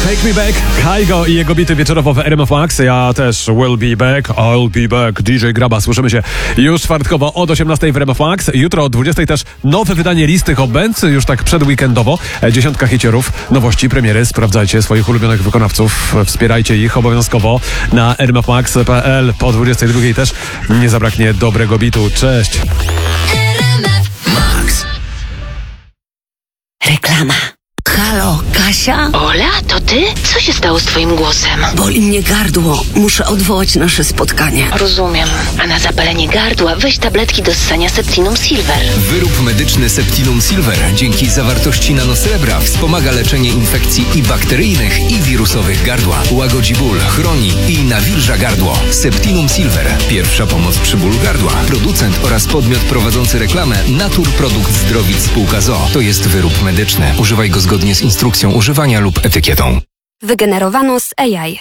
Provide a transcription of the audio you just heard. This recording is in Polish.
Take Me Back, Kygo i jego bity wieczorowo w RMF Max. Ja też will be back, I'll be back. DJ Graba, słyszymy się już czwartkowo od 18 w RMF Max. Jutro o 20 też nowe wydanie listy Hot Bands, już tak przedweekendowo. 10 hiciorów, nowości, premiery. Sprawdzajcie swoich ulubionych wykonawców, wspierajcie ich obowiązkowo na rmfmax.pl. Po 22 też nie zabraknie dobrego bitu. Cześć! Max. Reklama. Halo, Kasia? Ola, to ty? Co się stało z twoim głosem? Boli mnie gardło. Muszę odwołać nasze spotkanie. Rozumiem. A na zapalenie gardła weź tabletki do ssania Septinum Silver. Wyrób medyczny Septinum Silver dzięki zawartości nanosrebra wspomaga leczenie infekcji i bakteryjnych, i wirusowych gardła. Łagodzi ból, chroni i nawilża gardło. Septinum Silver. Pierwsza pomoc przy bólu gardła. Producent oraz podmiot prowadzący reklamę Natur Produkt Zdrowic Spółka ZOO. To jest wyrób medyczny. Używaj go zgodnie z instrukcją używania lub etykietą. Wygenerowano z AI.